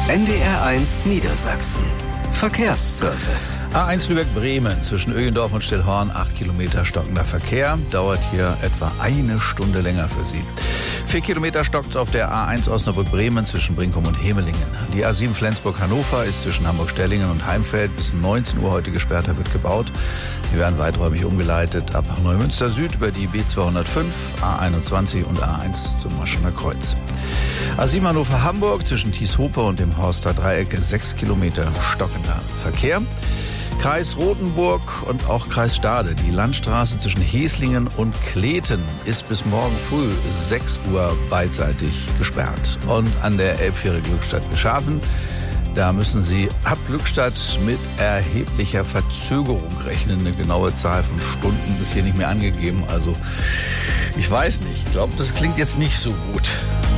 NDR1 Niedersachsen. Verkehrsservice. A1 Lübeck-Bremen zwischen Ögendorf und Stillhorn, 8 Kilometer stockender Verkehr. Dauert hier etwa eine Stunde länger für Sie. 4 Kilometer stockt auf der A1 Osnabrück-Bremen zwischen Brinkum und Hemelingen. Die A7 Flensburg-Hannover ist zwischen Hamburg-Stellingen und Heimfeld bis 19 Uhr heute gesperrt, da wird gebaut. Sie werden weiträumig umgeleitet ab Neumünster Süd über die B205, A21 und A1 zum Maschener Kreuz. A7 Hannover-Hamburg zwischen Thieshope und dem Horster Dreieck 6 Kilometer stockender Verkehr. Kreis Rothenburg und auch Kreis Stade. Die Landstraße zwischen Heslingen und Kleten ist bis morgen früh 6 Uhr beidseitig gesperrt. Und an der Elbfähre Glückstadt-Geschafen, da müssen Sie ab Glückstadt mit erheblicher Verzögerung rechnen. Eine genaue Zahl von Stunden ist hier nicht mehr angegeben. Also ich weiß nicht. Ich glaube, das klingt jetzt nicht so gut.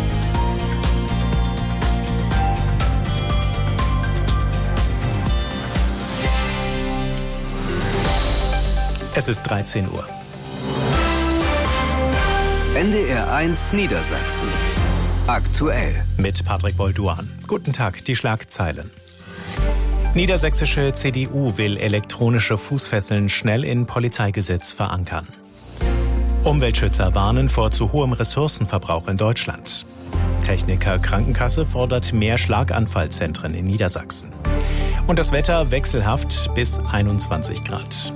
Es ist 13 Uhr. NDR1 Niedersachsen. Aktuell. Mit Patrick Bolduan. Guten Tag, die Schlagzeilen. Niedersächsische CDU will elektronische Fußfesseln schnell in Polizeigesetz verankern. Umweltschützer warnen vor zu hohem Ressourcenverbrauch in Deutschland. Techniker Krankenkasse fordert mehr Schlaganfallzentren in Niedersachsen. Und das Wetter wechselhaft bis 21 Grad.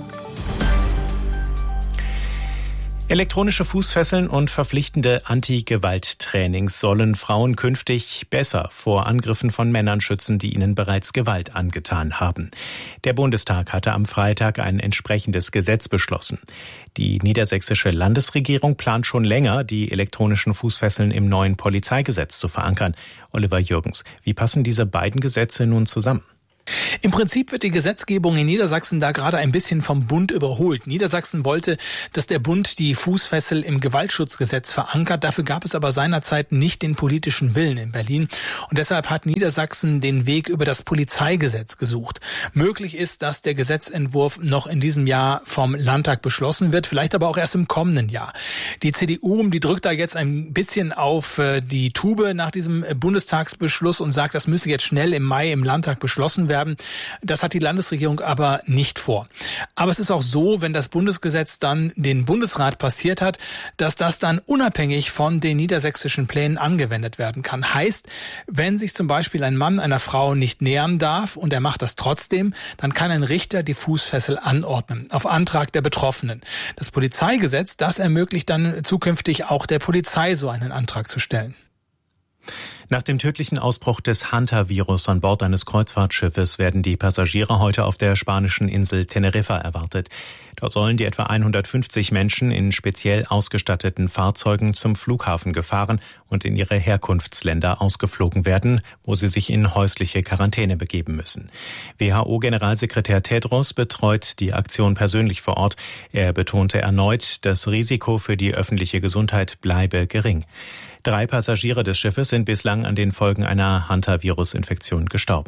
Elektronische Fußfesseln und verpflichtende Anti-Gewalt-Trainings sollen Frauen künftig besser vor Angriffen von Männern schützen, die ihnen bereits Gewalt angetan haben. Der Bundestag hatte am Freitag ein entsprechendes Gesetz beschlossen. Die niedersächsische Landesregierung plant schon länger, die elektronischen Fußfesseln im neuen Polizeigesetz zu verankern. Oliver Jürgens, wie passen diese beiden Gesetze nun zusammen? Im Prinzip wird die Gesetzgebung in Niedersachsen da gerade ein bisschen vom Bund überholt. Niedersachsen wollte, dass der Bund die Fußfessel im Gewaltschutzgesetz verankert. Dafür gab es aber seinerzeit nicht den politischen Willen in Berlin. Und deshalb hat Niedersachsen den Weg über das Polizeigesetz gesucht. Möglich ist, dass der Gesetzentwurf noch in diesem Jahr vom Landtag beschlossen wird, vielleicht aber auch erst im kommenden Jahr. Die CDU, die drückt da jetzt ein bisschen auf die Tube nach diesem Bundestagsbeschluss und sagt, das müsse jetzt schnell im Mai im Landtag beschlossen werden. Das hat die Landesregierung aber nicht vor. Aber es ist auch so, wenn das Bundesgesetz dann den Bundesrat passiert hat, dass das dann unabhängig von den niedersächsischen Plänen angewendet werden kann. Heißt, wenn sich zum Beispiel ein Mann einer Frau nicht nähern darf und er macht das trotzdem, dann kann ein Richter die Fußfessel anordnen, auf Antrag der Betroffenen. Das Polizeigesetz, das ermöglicht dann zukünftig auch der Polizei, so einen Antrag zu stellen. Nach dem tödlichen Ausbruch des Hanta-Virus an Bord eines Kreuzfahrtschiffes werden die Passagiere heute auf der spanischen Insel Teneriffa erwartet. Dort sollen die etwa 150 Menschen in speziell ausgestatteten Fahrzeugen zum Flughafen gefahren und in ihre Herkunftsländer ausgeflogen werden, wo sie sich in häusliche Quarantäne begeben müssen. WHO-Generalsekretär Tedros betreut die Aktion persönlich vor Ort. Er betonte erneut, das Risiko für die öffentliche Gesundheit bleibe gering. 3 Passagiere des Schiffes sind bislang an den Folgen einer Hanta-Virus-Infektion gestorben.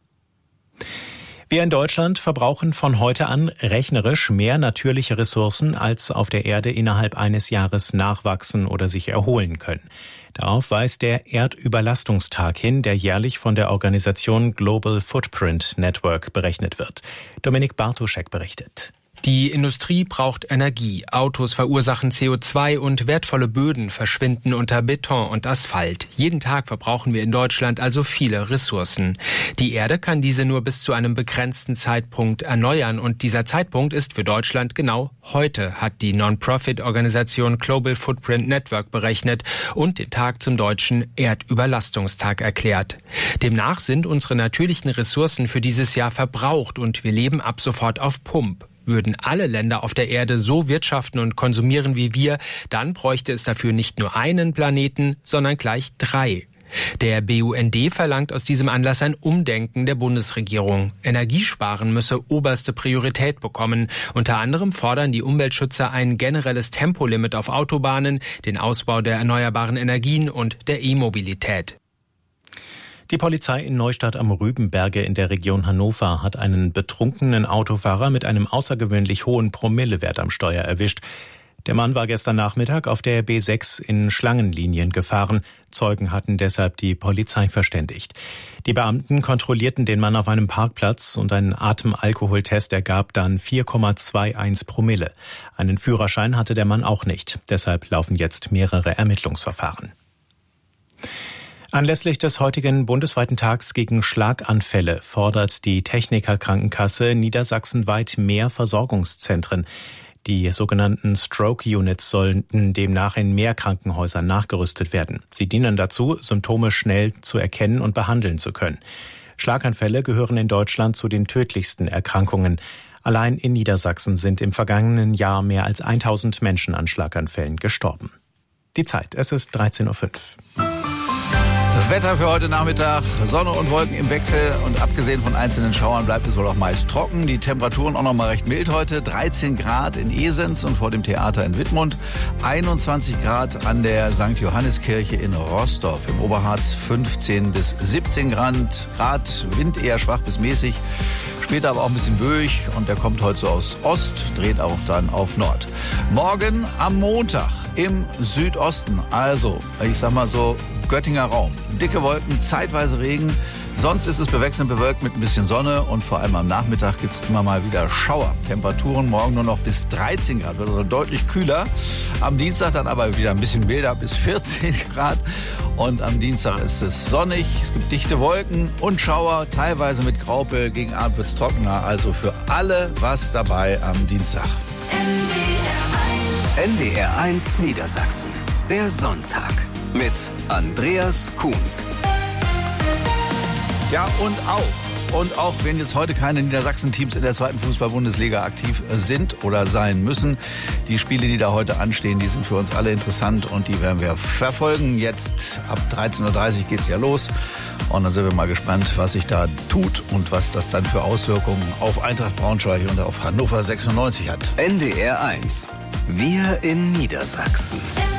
Wir in Deutschland verbrauchen von heute an rechnerisch mehr natürliche Ressourcen, als auf der Erde innerhalb eines Jahres nachwachsen oder sich erholen können. Darauf weist der Erdüberlastungstag hin, der jährlich von der Organisation Global Footprint Network berechnet wird. Dominik Bartoschek berichtet. Die Industrie braucht Energie, Autos verursachen CO2 und wertvolle Böden verschwinden unter Beton und Asphalt. Jeden Tag verbrauchen wir in Deutschland also viele Ressourcen. Die Erde kann diese nur bis zu einem begrenzten Zeitpunkt erneuern und dieser Zeitpunkt ist für Deutschland genau heute, hat die Non-Profit-Organisation Global Footprint Network berechnet und den Tag zum deutschen Erdüberlastungstag erklärt. Demnach sind unsere natürlichen Ressourcen für dieses Jahr verbraucht und wir leben ab sofort auf Pump. Würden alle Länder auf der Erde so wirtschaften und konsumieren wie wir, dann bräuchte es dafür nicht nur einen Planeten, sondern gleich 3. Der BUND verlangt aus diesem Anlass ein Umdenken der Bundesregierung. Energiesparen müsse oberste Priorität bekommen. Unter anderem fordern die Umweltschützer ein generelles Tempolimit auf Autobahnen, den Ausbau der erneuerbaren Energien und der E-Mobilität. Die Polizei in Neustadt am Rübenberge in der Region Hannover hat einen betrunkenen Autofahrer mit einem außergewöhnlich hohen Promillewert am Steuer erwischt. Der Mann war gestern Nachmittag auf der B6 in Schlangenlinien gefahren. Zeugen hatten deshalb die Polizei verständigt. Die Beamten kontrollierten den Mann auf einem Parkplatz und ein Atemalkoholtest ergab dann 4,21 Promille. Einen Führerschein hatte der Mann auch nicht. Deshalb laufen jetzt mehrere Ermittlungsverfahren. Anlässlich des heutigen bundesweiten Tags gegen Schlaganfälle fordert die Techniker Krankenkasse niedersachsenweit mehr Versorgungszentren. Die sogenannten Stroke Units sollten demnach in mehr Krankenhäusern nachgerüstet werden. Sie dienen dazu, Symptome schnell zu erkennen und behandeln zu können. Schlaganfälle gehören in Deutschland zu den tödlichsten Erkrankungen. Allein in Niedersachsen sind im vergangenen Jahr mehr als 1000 Menschen an Schlaganfällen gestorben. Die Zeit, es ist 13:05 Uhr. Das Wetter für heute Nachmittag, Sonne und Wolken im Wechsel und abgesehen von einzelnen Schauern bleibt es wohl auch meist trocken. Die Temperaturen auch noch mal recht mild heute, 13 Grad in Esens und vor dem Theater in Wittmund, 21 Grad an der St. Johanneskirche in Roßdorf, im Oberharz 15 bis 17 Grad, Wind eher schwach bis mäßig, später aber auch ein bisschen böig und der kommt heute so aus Ost, dreht auch dann auf Nord. Morgen am Montag im Südosten, also ich sag mal so Göttinger Raum. Dicke Wolken, zeitweise Regen. Sonst ist es bewechselnd bewölkt mit ein bisschen Sonne und vor allem am Nachmittag gibt es immer mal wieder Schauer. Temperaturen morgen nur noch bis 13 Grad, wird also deutlich kühler. Am Dienstag dann aber wieder ein bisschen milder bis 14 Grad. Und am Dienstag ist es sonnig, es gibt dichte Wolken und Schauer, teilweise mit Graupel. Gegen Abend wird es trockener, also für alle was dabei am Dienstag. NDR1 Niedersachsen, der Sonntag mit Andreas Kuhnt. Ja, und auch wenn jetzt heute keine Niedersachsen-Teams in der zweiten Fußball-Bundesliga aktiv sind oder sein müssen, die Spiele, die da heute anstehen, die sind für uns alle interessant und die werden wir verfolgen. Jetzt ab 13:30 Uhr geht's ja los und dann sind wir mal gespannt, was sich da tut und was das dann für Auswirkungen auf Eintracht Braunschweig und auf Hannover 96 hat. NDR1, wir in Niedersachsen.